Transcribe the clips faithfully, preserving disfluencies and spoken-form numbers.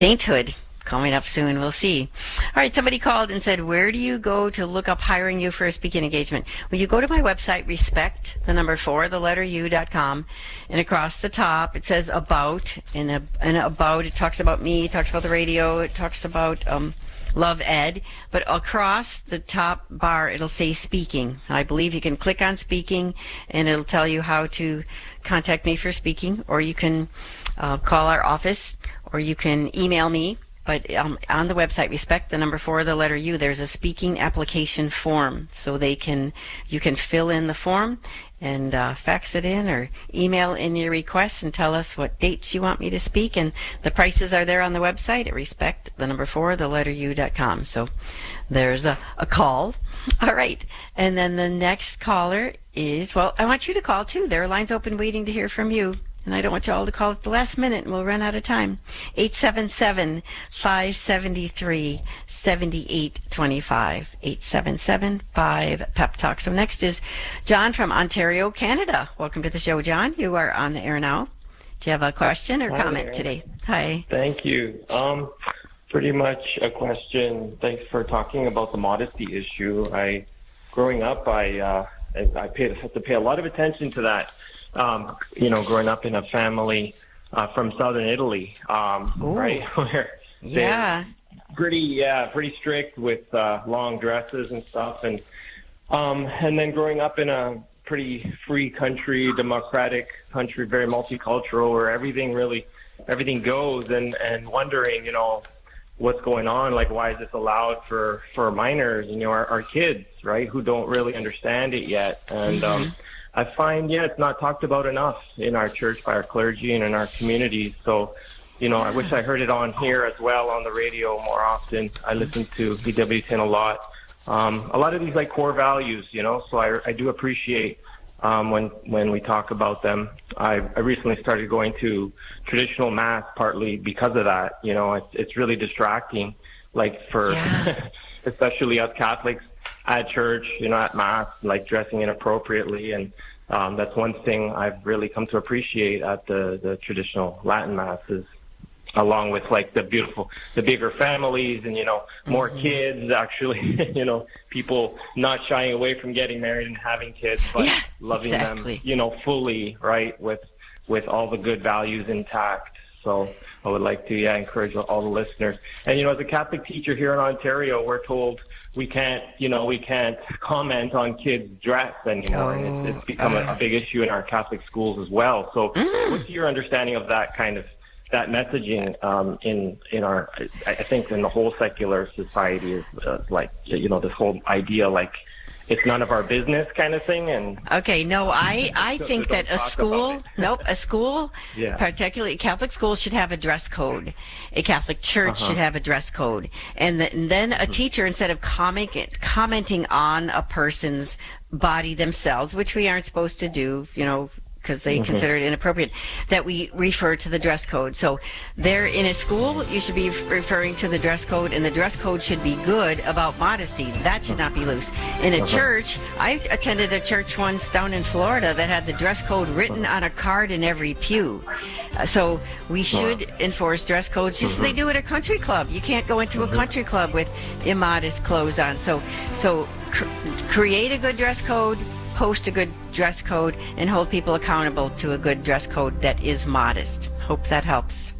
Sainthood coming up soon. We'll see. All right, somebody called and said, where do you go to look up hiring you for a speaking engagement? Well, you go to my website, respect, the number four, the letter U dot com, and across the top it says about, and, a, and about, it talks about me, it talks about the radio, it talks about um, Love Ed, but across the top bar it'll say speaking. I believe you can click on speaking and it'll tell you how to contact me for speaking, or you can uh, call our office, or you can email me. But um, on the website, respect the number four, the letter U, there's a speaking application form. So they can, you can fill in the form and uh, fax it in or email in your requests and tell us what dates you want me to speak. And the prices are there on the website at respect the number four, the letter U dot com. So there's a, a call. All right. And then the next caller is, well, I want you to call too. There are lines open waiting to hear from you. And I don't want you all to call at the last minute and we'll run out of time. eight seven seven, five seven three, seven eight two five. eight seven seven, five, pep talk. So next is John from Ontario, Canada. Welcome to the show, John. You are on the air now. Do you have a question or Hi comment there. today? Hi. Thank you. Um, pretty much a question. Thanks for talking about the modesty issue. I, growing up, I, uh, I, I paid, had to pay a lot of attention to that. Um, you know, growing up in a family uh, from southern Italy, um, right, where yeah, they're pretty, yeah, pretty strict with uh, long dresses and stuff, and um, and then growing up in a pretty free country, democratic country, very multicultural, where everything really, everything goes, and and wondering, you know, what's going on, like why is this allowed for for minors, and you know, our, our kids, right, who don't really understand it yet, and. Mm-hmm. um I find, yeah, it's not talked about enough in our church by our clergy and in our communities. So, you know, I wish I heard it on here as well on the radio more often. I listen to E W ten a lot. Um, a lot of these like core values, you know, so I, I do appreciate um, when when we talk about them. I, I recently started going to traditional mass partly because of that. You know, it's, it's really distracting, like for yeah. especially us Catholics. At church, you know, at mass, like dressing inappropriately, and um, that's one thing I've really come to appreciate at the, the traditional Latin masses, along with like the beautiful, the bigger families, and you know, more mm-hmm. kids. Actually, you know, people not shying away from getting married and having kids, but yeah, loving exactly. them, you know, fully, right, with with all the good values intact. So I would like to, yeah, encourage all the listeners. And you know, as a Catholic teacher here in Ontario, we're told. We can't, you know, we can't comment on kids' dress anymore, oh, and it's, it's become uh, a, a big issue in our Catholic schools as well. So, mm. what's your understanding of that kind of that messaging um, in in our? I think in the whole secular society is uh, like, you know, this whole idea like it's none of our business kind of thing. And okay, no, I I so, think so that a school, nope, a school, yeah. particularly a Catholic school, should have a dress code. A Catholic church uh-huh. should have a dress code, and, the, and then a mm-hmm. teacher, instead of comment, commenting on a person's body themselves, which we aren't supposed to do, you know, because they mm-hmm. consider it inappropriate, that we refer to the dress code. So there in a school, you should be referring to the dress code, and the dress code should be good about modesty. That should not be loose. In a uh-huh. church, I attended a church once down in Florida that had the dress code written on a card in every pew. Uh, so we should uh-huh. enforce dress codes just mm-hmm. as they do at a country club. You can't go into mm-hmm. a country club with immodest clothes on. So, so cr- create a good dress code, post a good dress code, and hold people accountable to a good dress code that is modest. Hope that helps.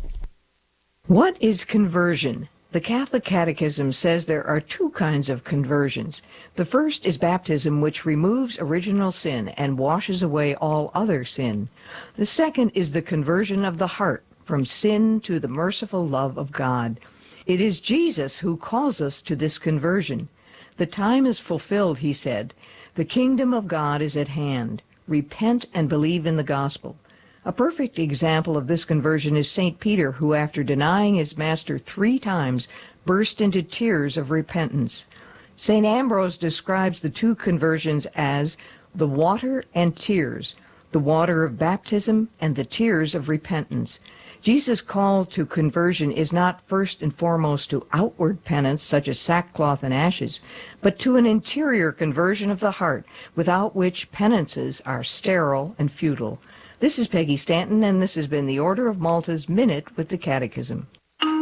What is conversion? The Catholic Catechism says there are two kinds of conversions. The first is baptism, which removes original sin and washes away all other sin. The second is the conversion of the heart from sin to the merciful love of God. It is Jesus who calls us to this conversion. The time is fulfilled, he said. The kingdom of God is at hand. Repent and believe in the gospel. A perfect example of this conversion is Saint Peter, who, after denying his master three times, burst into tears of repentance. Saint Ambrose describes the two conversions as the water and tears, the water of baptism and the tears of repentance. Jesus' call to conversion is not first and foremost to outward penance, such as sackcloth and ashes, but to an interior conversion of the heart, without which penances are sterile and futile. This is Peggy Stanton, and this has been the Order of Malta's Minute with the Catechism.